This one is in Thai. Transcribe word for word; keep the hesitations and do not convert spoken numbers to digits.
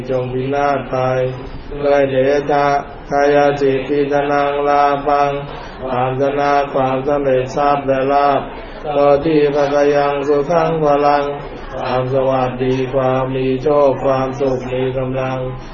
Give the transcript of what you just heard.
จงพินาศไปเลยเดชะกายจิตปิจนังลาภังความชนะความสำเร็จทรัพย์และลาภต่อที่พระกยังสุขังพลังความสวัสดีความมีโชคความสุขมีกำลัง